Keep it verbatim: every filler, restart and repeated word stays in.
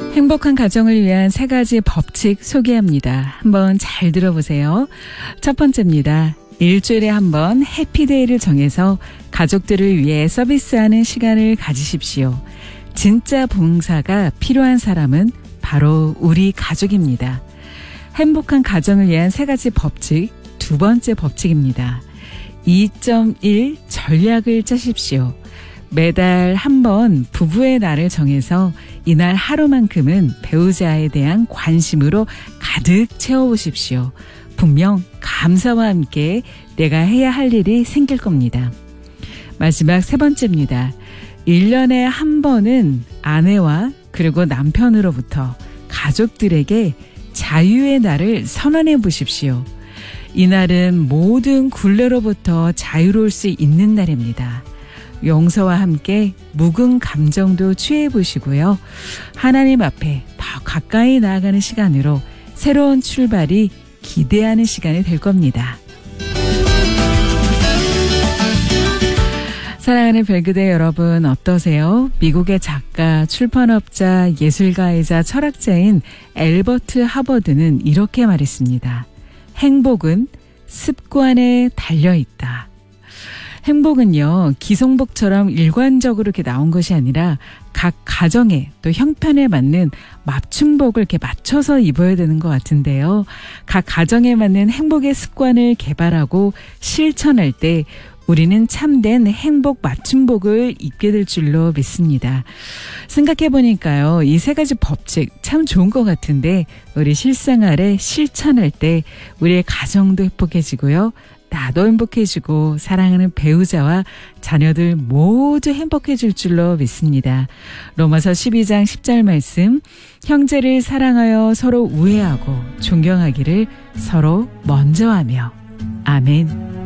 행복한 가정을 위한 세 가지 법칙 소개합니다. 한번 잘 들어보세요. 첫 번째입니다. 일주일에 한 번 해피데이를 정해서 가족들을 위해 서비스하는 시간을 가지십시오. 진짜 봉사가 필요한 사람은 바로 우리 가족입니다. 행복한 가정을 위한 세 가지 법칙, 두 번째 법칙입니다. 이 점 일 전략을 짜십시오. 매달 한 번 부부의 날을 정해서 이날 하루만큼은 배우자에 대한 관심으로 가득 채워보십시오. 분명 감사와 함께 내가 해야 할 일이 생길 겁니다. 마지막 세 번째입니다. 일 년에 한 번은 아내와 그리고 남편으로부터 가족들에게 자유의 날을 선언해 보십시오. 이날은 모든 굴레로부터 자유로울 수 있는 날입니다. 용서와 함께 묵은 감정도 취해 보시고요. 하나님 앞에 더 가까이 나아가는 시간으로 새로운 출발이 기대하는 시간이 될 겁니다. 사랑하는 별그대 여러분 어떠세요? 미국의 작가, 출판업자, 예술가이자 철학자인 엘버트 하버드는 이렇게 말했습니다. 행복은 습관에 달려있다. 행복은요, 기성복처럼 일관적으로 이렇게 나온 것이 아니라 각 가정에 또 형편에 맞는 맞춤복을 이렇게 맞춰서 입어야 되는 것 같은데요. 각 가정에 맞는 행복의 습관을 개발하고 실천할 때 우리는 참된 행복 맞춤복을 입게 될 줄로 믿습니다. 생각해보니까요, 이 세 가지 법칙 참 좋은 것 같은데 우리 실생활에 실천할 때 우리의 가정도 행복해지고요. 나도 행복해지고 사랑하는 배우자와 자녀들 모두 행복해질 줄로 믿습니다. 로마서 십이 장 십 절 말씀, 형제를 사랑하여 서로 우애하고 존경하기를 서로 먼저 하며. 아멘.